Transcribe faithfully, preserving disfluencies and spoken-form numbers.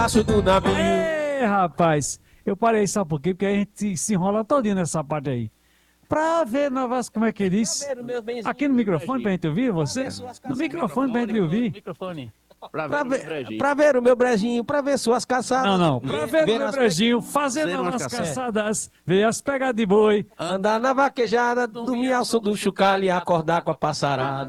Aço do navio. É, rapaz, eu parei, sabe por quê? Porque a gente se enrola todinho nessa parte aí. Pra ver novas, como é que ele diz? Pra ver o meu benzinho, Aqui no microfone pra gente ouvir você? ver suas No caçadas. microfone pra gente ouvir? Microfone. Pra Pra ver, ver, pra ver o meu brejinho, pra ver suas caçadas. Não, não. Pra ver o meu as brejinho, fazer Fazer umas novas caçadas. caçadas, ver as pegadas de boi. Andar na vaquejada, dormir ao som do chocalho e acordar com a passarada.